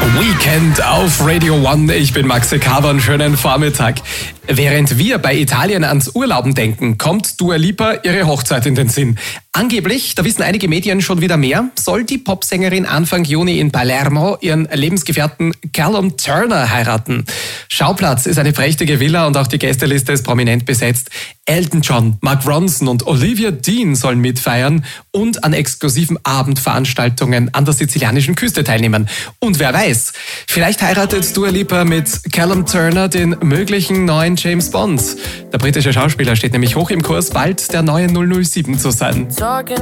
Weekend auf Radio One. Ich bin Maxi Carbon. Schönen Vormittag. Während wir bei Italien ans Urlauben denken, kommt Dua Lipa ihre Hochzeit in den Sinn. Angeblich, da wissen einige Medien schon wieder mehr, soll die Popsängerin Anfang Juni in Palermo ihren Lebensgefährten Callum Turner heiraten. Schauplatz ist eine prächtige Villa und auch die Gästeliste ist prominent besetzt. Elton John, Mark Ronson und Olivia Dean sollen mitfeiern und an exklusiven Abendveranstaltungen an der sizilianischen Küste teilnehmen. Und wer weiß, vielleicht heiratet Dua Lipa mit Callum Turner den möglichen neuen James Bond. Der britische Schauspieler steht nämlich hoch im Kurs, bald der neue 007 zu sein.